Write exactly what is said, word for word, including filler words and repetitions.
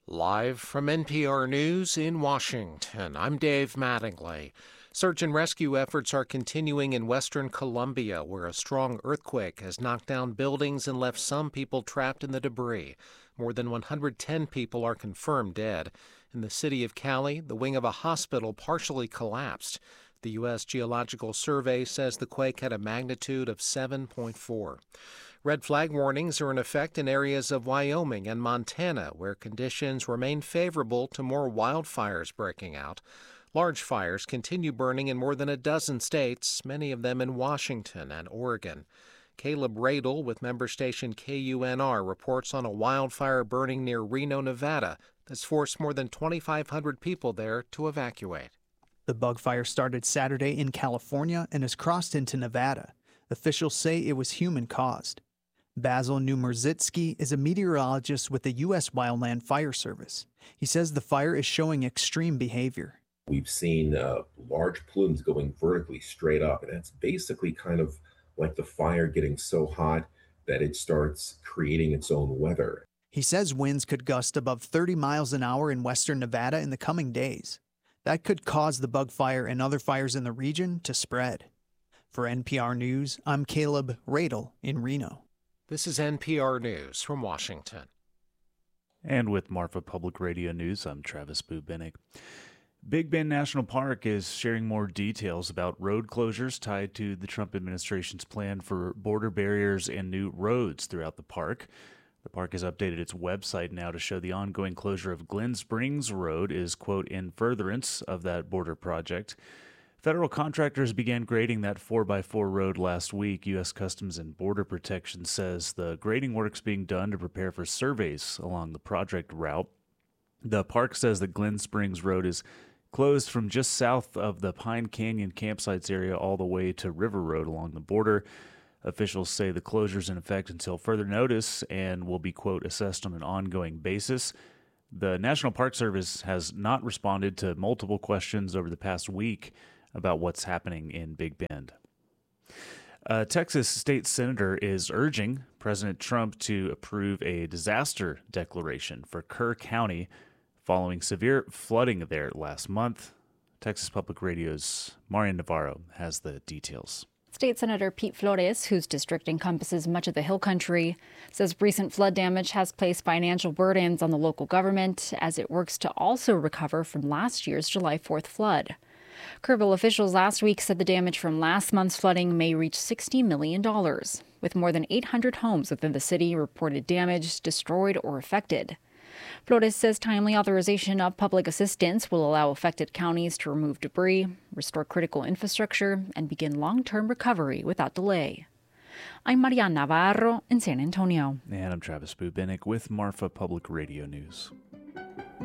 Live from N P R News in Washington, I'm Dave Mattingly. Search and rescue efforts are continuing in western Colombia, where a strong earthquake has knocked down buildings and left some people trapped in the debris. More than one hundred ten people are confirmed dead. In the city of Cali, the wing of a hospital partially collapsed. The U S Geological Survey says the quake had a magnitude of seven point four. Red flag warnings are in effect in areas of Wyoming and Montana, where conditions remain favorable to more wildfires breaking out. Large fires continue burning in more than a dozen states, many of them in Washington and Oregon. Caleb Radel with member station K U N R reports on a wildfire burning near Reno, Nevada, that's forced more than twenty-five hundred people there to evacuate. The bug fire started Saturday in California and has crossed into Nevada. Officials say it was human-caused. Basil Numerzitsky is a meteorologist with the U S Wildland Fire Service. He says the fire is showing extreme behavior. We've seen uh, large plumes going vertically straight up, and that's basically kind of like the fire getting so hot that it starts creating its own weather. He says winds could gust above thirty miles an hour in western Nevada in the coming days. That could cause the bug fire and other fires in the region to spread. For N P R News, I'm Caleb Radel in Reno. This is N P R News from Washington. And with Marfa Public Radio News, I'm Travis Bubinik. Big Bend National Park is sharing more details about road closures tied to the Trump administration's plan for border barriers and new roads throughout the park. The park has updated its website now to show the ongoing closure of Glen Springs Road is, quote, in furtherance of that border project. Federal contractors began grading that four by four road last week. U S Customs and Border Protection says the grading work's being done to prepare for surveys along the project route. The park says that Glen Springs Road is closed from just south of the Pine Canyon campsites area all the way to River Road along the border. Officials say the closure's in effect until further notice and will be, quote, assessed on an ongoing basis. The National Park Service has not responded to multiple questions over the past week about what's happening in Big Bend. A Texas state senator is urging President Trump to approve a disaster declaration for Kerr County following severe flooding there last month. Texas Public Radio's Marian Navarro has the details. State Senator Pete Flores, whose district encompasses much of the Hill Country, says recent flood damage has placed financial burdens on the local government as it works to also recover from last year's July fourth flood. Kerrville officials last week said the damage from last month's flooding may reach sixty million dollars, with more than eight hundred homes within the city reported damaged, destroyed, or affected. Flores says timely authorization of public assistance will allow affected counties to remove debris, restore critical infrastructure, and begin long-term recovery without delay. I'm Marian Navarro in San Antonio. And I'm Travis Bubinik with Marfa Public Radio News.